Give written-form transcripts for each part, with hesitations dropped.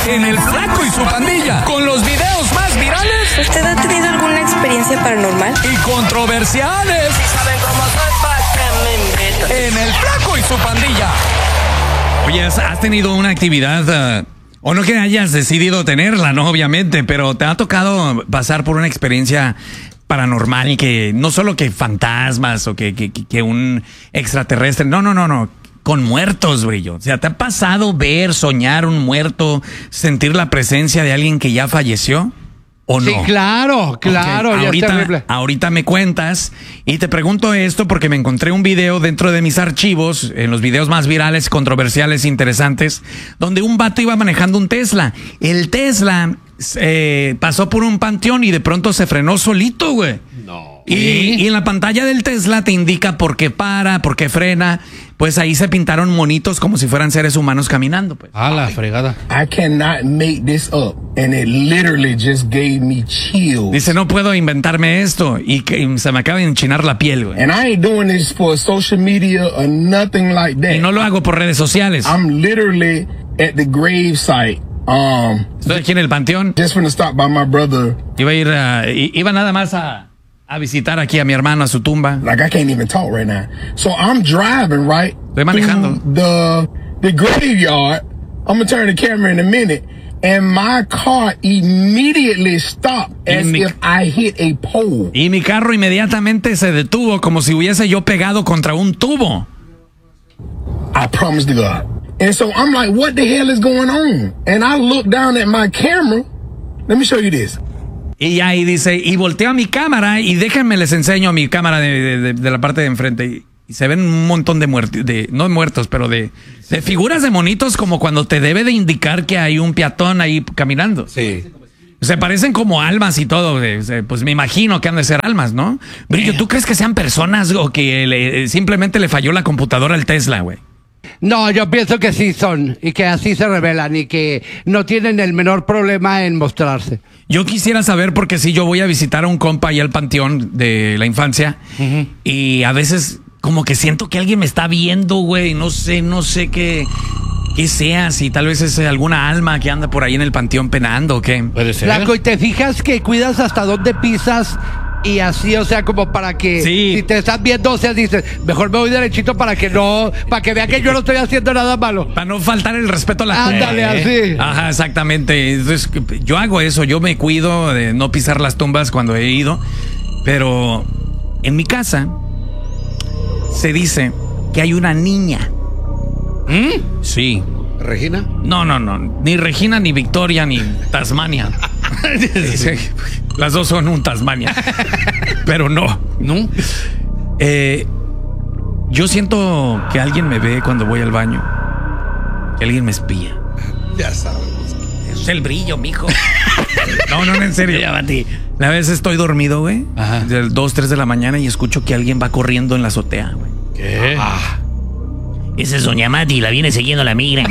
en El Flaco y su Pandilla, con los videos más virales. ¿Usted ha tenido alguna experiencia paranormal? Y controversiales. ¿Saben cómo soy? ¿Pa' qué me invitan? En El Flaco y su Pandilla. Oye, ¿has tenido una actividad, o no que hayas decidido tenerla, no? Obviamente, pero ¿te ha tocado pasar por una experiencia paranormal que no solo que fantasmas o que un extraterrestre? No. Con muertos, Brillo. O sea, ¿te ha pasado ver, soñar un muerto, sentir la presencia de alguien que ya falleció? ¿O no? Sí, claro. Okay. Ahorita me cuentas, y te pregunto esto porque me encontré un video dentro de mis archivos, en los videos más virales, controversiales, interesantes, donde un vato iba manejando un Tesla. El Tesla pasó por un panteón y de pronto se frenó solito, güey. No. Y en la pantalla del Tesla te indica por qué para, por qué frena. Pues ahí se pintaron monitos como si fueran seres humanos caminando, pues. Ah, la fregada. I cannot make this up. And it literally just gave me chills. Dice, no puedo inventarme esto. Y que se me acaba de enchinar la piel, güey. And I ain't doing this for social media or nothing like that. Y no lo hago por redes sociales. I'm literally at the grave site. Estoy aquí en el panteón. Just gonna stop by my brother. Iba nada más a visitar aquí a mi hermano, a su tumba. Like, I can't even talk right now. So I'm driving, right? Estoy manejando. The graveyard. I'm gonna turn the camera in a minute. And my car immediately stopped as if I hit a pole. Y mi carro inmediatamente se detuvo como si hubiese yo pegado contra un tubo. I promise to God. And so I'm like, what the hell is going on? And I look down at my camera. Let me show you this. Y ahí dice, y volteo a mi cámara y déjenme les enseño mi cámara de la parte de enfrente. Y se ven un montón de muertos, no muertos, pero de figuras de monitos, como cuando te debe de indicar que hay un peatón ahí caminando. Sí. Se parecen como almas y todo. Pues me imagino que han de ser almas, ¿no? Brillo, ¿tú crees que sean personas o que simplemente le falló la computadora al Tesla, güey? No, yo pienso que sí son, y que así se revelan, y que no tienen el menor problema en mostrarse. Yo quisiera saber, porque si yo voy a visitar a un compa ahí al panteón de la infancia, y a veces como que siento que alguien me está viendo, güey, no sé qué sea, si tal vez es alguna alma que anda por ahí en el panteón penando o qué. Puede ser. Flaco, y te fijas que cuidas hasta dónde pisas. Y así, o sea, como para que si te estás viendo, o sea, dices, mejor me voy derechito para que vea que yo no estoy haciendo nada malo. Para no faltar el respeto a la gente. Ándale, así. Ajá, exactamente. Entonces, yo hago eso, yo me cuido de no pisar las tumbas cuando he ido. Pero en mi casa se dice que hay una niña. Sí. ¿Regina? No. Ni Regina, ni Victoria, ni Tasmania. Las dos son un Tasmania. Pero no. Yo siento que alguien me ve cuando voy al baño. Que alguien me espía. Ya sabemos. Es el brillo, mijo. No, en serio. Ya, Bati. La vez estoy dormido, güey. Ajá. De 2, 3 de la mañana y escucho que alguien va corriendo en la azotea, güey. ¿Qué? Esa es doña Mati, la viene siguiendo la migra.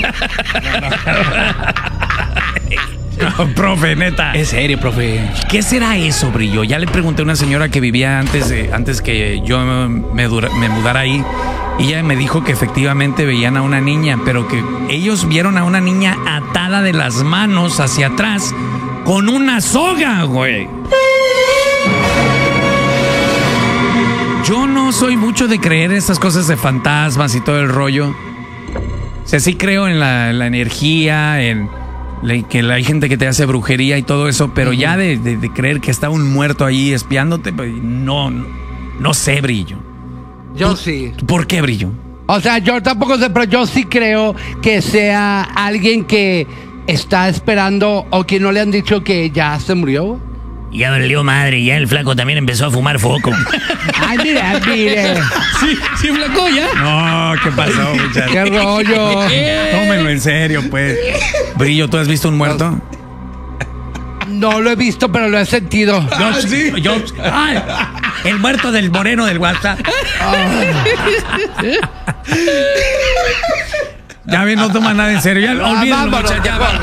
No, profe, neta. Es serio, profe. ¿Qué será eso, Brillo? Ya le pregunté a una señora que vivía antes que yo me mudara ahí. Y ella me dijo que efectivamente veían a una niña, pero que ellos vieron a una niña atada de las manos hacia atrás con una soga, güey. Yo no soy mucho de creer en estas cosas de fantasmas y todo el rollo. O sea, sí creo en la energía, en que hay gente que te hace brujería y todo eso, pero ya de creer que está un muerto ahí espiándote, pues no sé, Brillo. Yo sí. ¿Por qué, Brillo? O sea, yo tampoco sé, pero yo sí creo que sea alguien que está esperando o que no le han dicho que ya se murió. Ya valió madre, ya el flaco también empezó a fumar foco. Ay, mire. Sí, flaco, ya. No, ¿qué pasó, muchacho? ¿Qué rollo? Tómenlo en serio, pues. Brillo, ¿tú has visto un muerto? No lo he visto, pero lo he sentido. El muerto del moreno del WhatsApp. Ya ven, no toma nada en serio. Ya, olvídenlo, muchachos.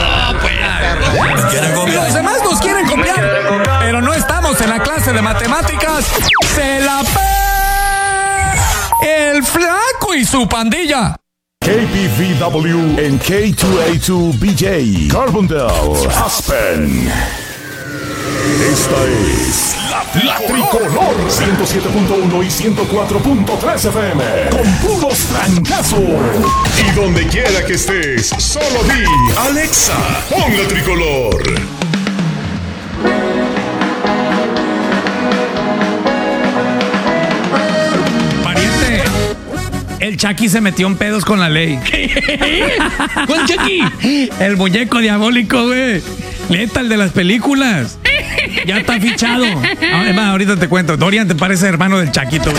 Los demás nos quieren copiar, pero no estamos en la clase de matemáticas. ¡Se la El Flaco y su Pandilla! KPVW en K2A2BJ, Carbondale, Aspen. Esta es la Tricolor 107.1 y 104.3 FM con puros trancazos. Y donde quiera que estés, solo di Alexa, pon la Tricolor. Pariente, el Chucky se metió en pedos con la ley. ¿Cuál Chucky? El muñeco diabólico, güey. Neta, el de las películas. Ya está fichado. Además, ahorita te cuento. Dorian te parece hermano del Chaquito.